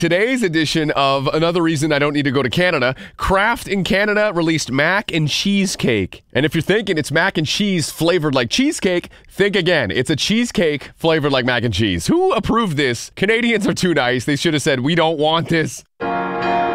Today's edition of Another Reason I Don't Need to Go to Canada, Kraft in Canada released mac and cheesecake. And if you're thinking it's mac and cheese flavored like cheesecake, think again. It's a cheesecake flavored like mac and cheese. Who approved this? Canadians are too nice. They should have said, we don't want this.